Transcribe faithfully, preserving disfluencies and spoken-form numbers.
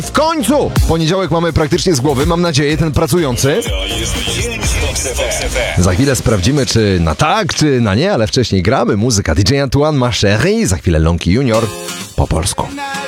W końcu! Poniedziałek mamy praktycznie z głowy, mam nadzieję, ten pracujący. To jest dzień w Fox F M. Za chwilę sprawdzimy, czy na tak, czy na nie, ale wcześniej gramy. Muzyka D J Antoine, Ma Chérie, za chwilę Lonki Junior po polsku.